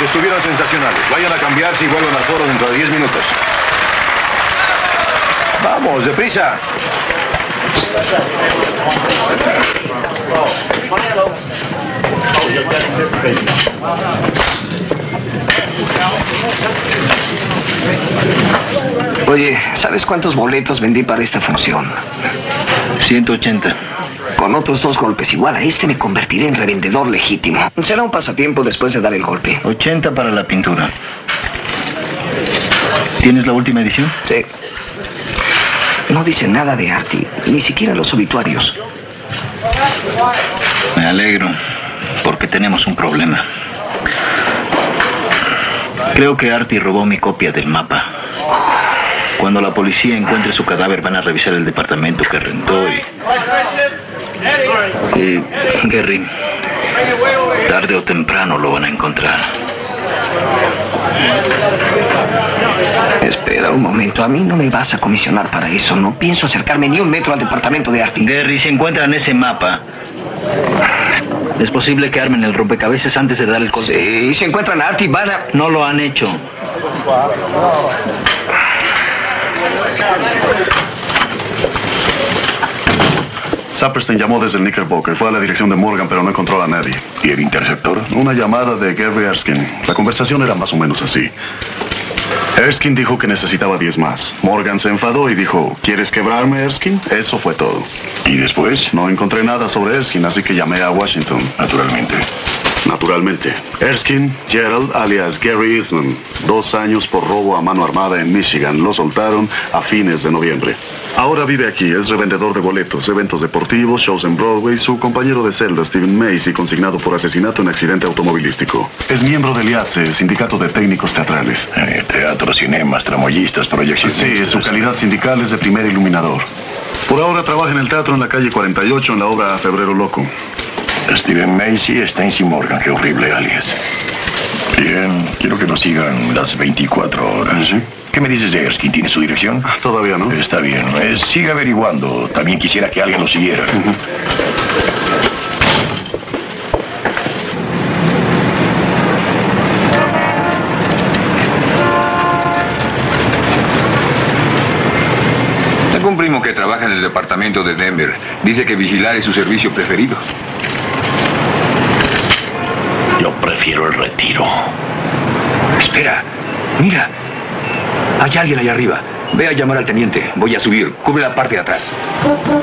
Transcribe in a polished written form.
Estuvieron sensacionales. Vayan a cambiarse y vuelvan al foro dentro de 10 minutos. Vamos, deprisa. Oye, ¿sabes cuántos boletos vendí para esta función? 180. Con otros 2 golpes igual a este me convertiré en revendedor legítimo. Será un pasatiempo después de dar el golpe. 80 para la pintura. ¿Tienes la última edición? Sí. No dice nada de Artie, ni siquiera los obituarios. Me alegro, porque tenemos un problema. Creo que Artie robó mi copia del mapa. Cuando la policía encuentre su cadáver van a revisar el departamento que rentó y Gary, tarde o temprano lo van a encontrar. Espera un momento, a mí no me vas a comisionar para eso. No pienso acercarme ni un metro al departamento de Artie. Gary, si encuentran ese mapa, es posible que armen el rompecabezas antes de dar el golpe. Sí, si encuentran a Artie van a... No lo han hecho. Saperstein llamó desde el Knickerbocker. Fue a la dirección de Morgan, pero no encontró a nadie. ¿Y el interceptor? Una llamada de Gary Erskine. La conversación era más o menos así. Erskine dijo que necesitaba 10 más. Morgan se enfadó y dijo, ¿quieres quebrarme, Erskine? Eso fue todo. ¿Y después? No encontré nada sobre Erskine, así que llamé a Washington. Naturalmente. Erskine Gerald, alias Gary Eastman. 2 años por robo a mano armada en Michigan. Lo soltaron a fines de noviembre. Ahora vive aquí, es revendedor de boletos, eventos deportivos, shows en Broadway. Su compañero de celda, Stephen Macy, consignado por asesinato en accidente automovilístico. Es miembro del IATSE, Sindicato de Técnicos Teatrales. Teatro, cinemas, tramoyistas, proyecciones. Sí, su calidad sindical es de primer iluminador. Por ahora trabaja en el teatro en la calle 48 en la obra Febrero Loco. Stephen Macy, Stacey Morgan, qué horrible alias. Bien, quiero que nos sigan las 24 horas. ¿Sí? ¿Qué me dices de Erskine? ¿Tiene su dirección? Todavía no. Está bien, sigue averiguando. También quisiera que alguien lo siguiera. Tengo un primo que trabaja en el departamento de Denver. Dice que vigilar es su servicio preferido. Yo prefiero el retiro. Espera, mira. Hay alguien allá arriba. Ve a llamar al teniente. Voy a subir. Cubre la parte de atrás.